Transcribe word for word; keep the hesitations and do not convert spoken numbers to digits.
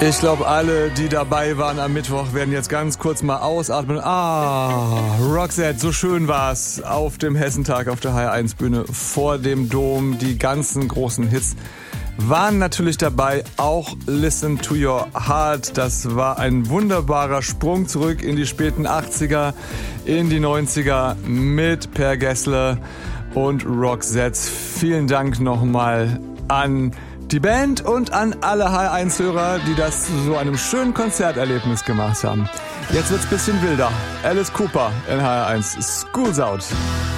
Ich glaube, alle, die dabei waren am Mittwoch, werden jetzt ganz kurz mal ausatmen. Ah, Roxette, so schön war's auf dem Hessentag auf der H R eins Bühne vor dem Dom. Die ganzen großen Hits waren natürlich dabei, auch Listen to Your Heart. Das war ein wunderbarer Sprung zurück in die späten achtziger, in die neunziger mit Per Gessle und Roxette. Vielen Dank nochmal an die Band und an alle H R eins Hörer, die das zu so einem schönen Konzerterlebnis gemacht haben. Jetzt wird's ein bisschen wilder. Alice Cooper in H R eins. School's Out.